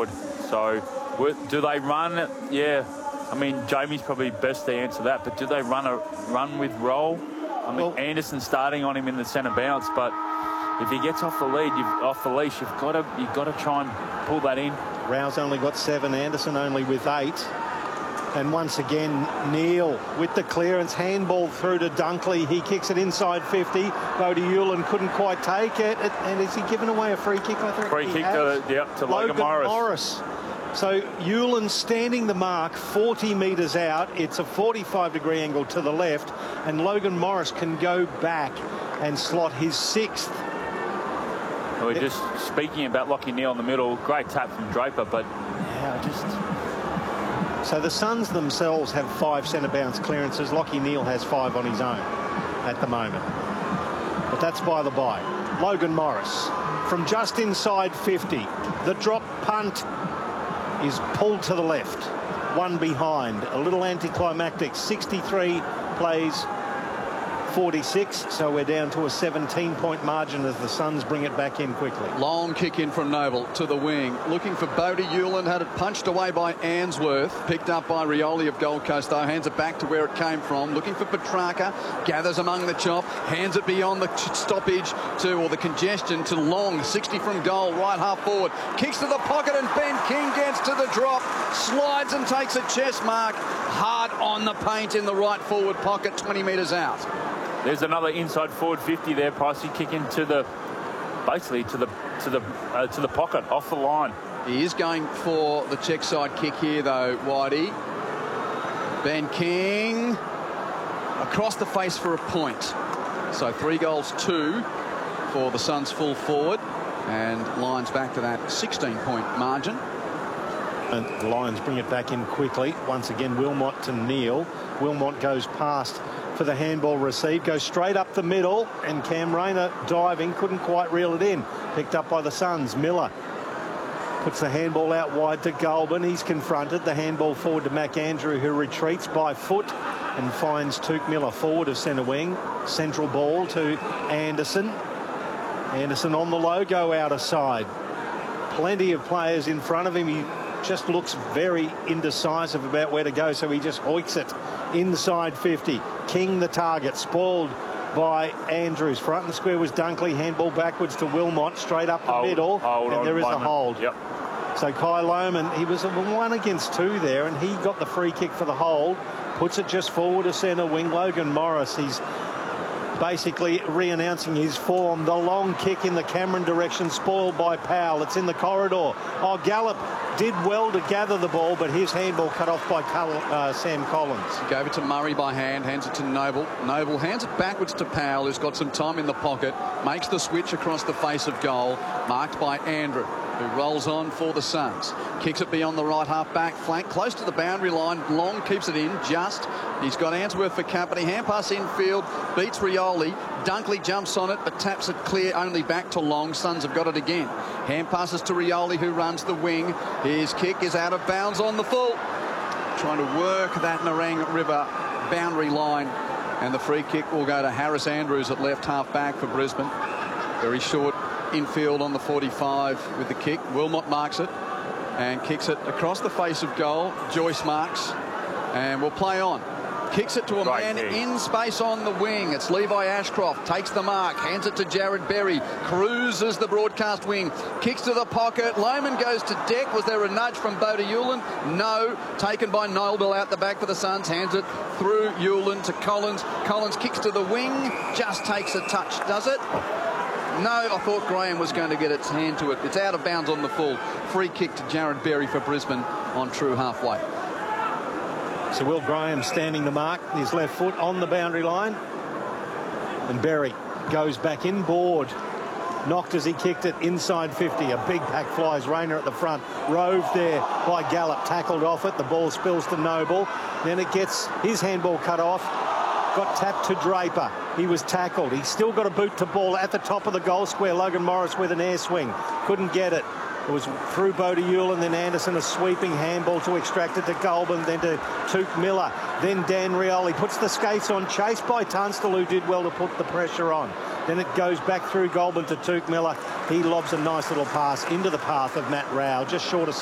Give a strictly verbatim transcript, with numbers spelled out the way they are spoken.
forward. So do they run it? Yeah. I mean, Jamie's probably best to answer that, but do they run a run with roll? I mean, well, Anderson's starting on him in the centre bounce, but if he gets off the lead, you've, off the leash, you've got to you've got to try and pull that in. Rouse only got seven, Anderson only with eight. And once again, Neil with the clearance, handball through to Dunkley. He kicks it inside fifty. Bodie Hewlin couldn't quite take it. And is he giving away a free kick? I think free he kick has. to, yep, to Logan, Logan Morris. Morris. So Hewlin standing the mark forty metres out. It's a forty-five degree angle to the left. And Logan Morris can go back and slot his sixth. We're it, just speaking about Lachie Neale in the middle. Great tap from Draper, but yeah, just... So the Suns themselves have five centre bounce clearances. Lachie Neale has five on his own at the moment. But that's by the by. Logan Morris from just inside fifty. The drop punt is pulled to the left. One behind. A little anticlimactic. sixty-three plays forty-six. So we're down to a seventeen point margin as the Suns bring it back in quickly. Long kick in from Noble to the wing. Looking for Bodie Hewlin. Had it punched away by Answorth. Picked up by Rioli of Gold Coast, though. Hands it back to where it came from. Looking for Petrarca. Gathers among the chop. Hands it beyond the stoppage to, or the congestion, to Long. sixty from goal. Right half forward. Kicks to the pocket and Ben King gets to the drop. Slides and takes a chest mark. Hard on the paint in the right forward pocket. twenty metres out. There's another inside forward fifty there, Pricey, kicking to the, basically to the to the uh, to the pocket, off the line. He is going for the check side kick here, though, Whitey. Ben King across the face for a point. So three goals, two for the Suns full forward, and Lions back to that sixteen point margin. And the Lions bring it back in quickly. Once again, Wilmot to Neale. Wilmot goes past for the handball receive, goes straight up the middle, and Cam Rayner diving, couldn't quite reel it in. Picked up by the Suns. Miller puts the handball out wide to Goulburn. He's confronted. The handball forward to McAndrew, who retreats by foot and finds Tuke Miller forward of centre wing. Central ball to Anderson. Anderson on the logo outer side. Plenty of players in front of him. He just looks very indecisive about where to go, so he just hoiks it inside fifty. King the target, spoiled by Andrews. Front and square was Dunkley. Handball backwards to Wilmot, straight up the hold, middle, hold and there is moment. a hold. Yep. So Kai Lohman, he was a one against two there, and he got the free kick for the hold. Puts it just forward to centre wing. Logan Morris, he's basically re-announcing his form. The long kick in the Cameron direction, spoiled by Powell. It's in the corridor. Oh, Gallup did well to gather the ball, but his handball cut off by Col uh, Sam Collins. He gave it to Murray by hand, hands it to Noble. Noble hands it backwards to Powell, who's got some time in the pocket, makes the switch across the face of goal, marked by Andrew, who rolls on for the Suns. Kicks it beyond the right half-back flank, close to the boundary line. Long keeps it in, just. He's got Answorth for company. Hand pass infield, beats Rioli. Dunkley jumps on it, but taps it clear only back to Long. Suns have got it again. Hand passes to Rioli, who runs the wing. His kick is out of bounds on the full. Trying to work that Nerang River boundary line. And the free kick will go to Harris Andrews at left half-back for Brisbane. Very short infield on the forty-five with the kick. Wilmot marks it and kicks it across the face of goal. Joyce marks and will play on. Kicks it to a Right man kick. in space on the wing. It's Levi Ashcroft. Takes the mark. Hands it to Jared Berry. Cruises the broadcast wing. Kicks to the pocket. Lohman goes to deck. Was there a nudge from Bodie Hewlin? No. Taken by Noble out the back for the Suns. Hands it through Hewlin to Collins. Collins kicks to the wing. Just takes a touch. Does it? No, I thought Graham was going to get its hand to it. It's out of bounds on the full. Free kick to Jared Berry for Brisbane on true halfway. So Will Graham standing the mark, his left foot on the boundary line. And Berry goes back inboard. Knocked as he kicked it inside fifty. A big pack flies. Rayner at the front. Rove there by Gallup. Tackled off it. The ball spills to Noble. Then it gets his handball cut off. Got tapped to Draper. He was tackled. He's still got a boot to ball at the top of the goal square. Logan Morris with an air swing. Couldn't get it. It was through Bodie Hewlin, then Anderson, a sweeping handball to extract it to Goulburn, then to Tuke Miller, then Dan Rioli puts the skates on, chased by Tunstall, who did well to put the pressure on. Then it goes back through Goulburn to Tuke Miller. He lobs a nice little pass into the path of Matt Rao, just short of